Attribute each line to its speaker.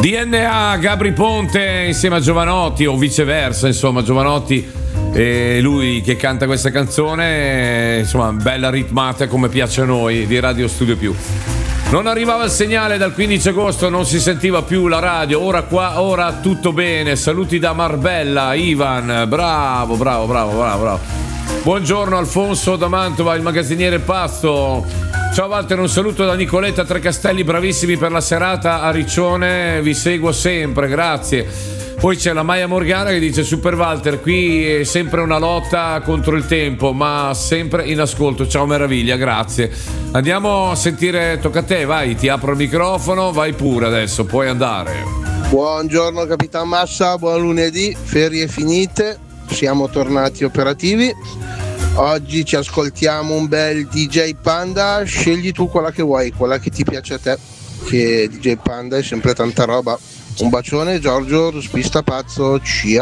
Speaker 1: DNA Gabri Ponte insieme a Giovanotti o viceversa, insomma Giovanotti e lui che canta questa canzone, insomma bella ritmata come piace a noi di Radio Studio Più. Non arrivava il segnale dal 15 agosto, non si sentiva più la radio, ora tutto bene. Saluti da Marbella, Ivan, bravo. Buongiorno Alfonso da Mantova, il magazziniere pazzo. Ciao Walter, un saluto da Nicoletta Trecastelli, bravissimi per la serata a Riccione, vi seguo sempre, grazie. Poi c'è la Maia Morgana che dice: Super Walter, qui è sempre una lotta contro il tempo, ma sempre in ascolto. Ciao meraviglia, grazie. Andiamo a sentire, tocca a te, vai, ti apro il microfono, vai pure adesso, puoi andare.
Speaker 2: Buongiorno Capitan Massa, buon lunedì, ferie finite, siamo tornati operativi. Oggi ci ascoltiamo un bel DJ Panda, scegli tu quella che vuoi, quella che ti piace a te, che DJ Panda è sempre tanta roba. Un bacione Giorgio, spista pazzo, cia.